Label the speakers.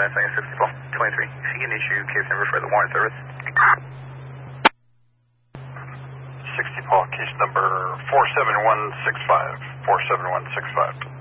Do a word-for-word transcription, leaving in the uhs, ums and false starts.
Speaker 1: nine seconds, sixty Paul, twenty-three. If you can issue case number for the warrant service.
Speaker 2: sixty Paul, case number four seven one six five. four seven one six five.